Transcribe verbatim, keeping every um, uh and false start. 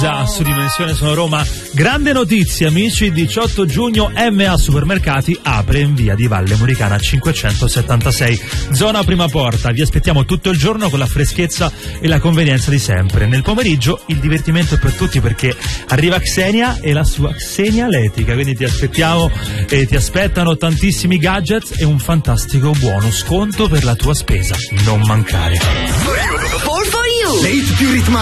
Già su Dimensione Sono Roma, grande notizia amici, diciotto giugno M A Supermercati apre in via di Valle Muricana cinquecentosettantasei, zona Prima Porta. Vi aspettiamo tutto il giorno con la freschezza e la convenienza di sempre. Nel pomeriggio il divertimento è per tutti perché arriva Xenia e la sua Xenia Letica, quindi ti aspettiamo e ti aspettano tantissimi gadgets e un fantastico buono sconto per la tua spesa. Non mancare. four for you. Le hit più ritmate.